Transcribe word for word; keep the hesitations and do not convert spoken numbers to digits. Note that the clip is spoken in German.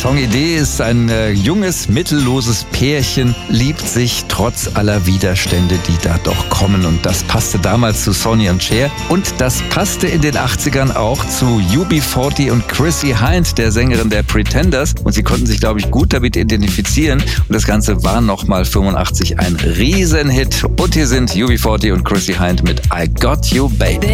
Songidee ist ein äh, junges, mittelloses Pärchen, liebt sich trotz aller Widerstände, die da doch kommen. Und das passte damals zu Sonny und Cher. Und das passte in den achtzigern auch zu U B vierzig und Chrissie Hynde, der Sängerin der Pretenders. Und sie konnten sich, glaube ich, gut damit identifizieren. Und das Ganze war nochmal fünfundachtzig ein Riesenhit. Und hier sind U B vierzig und Chrissie Hynde mit I Got You Baby.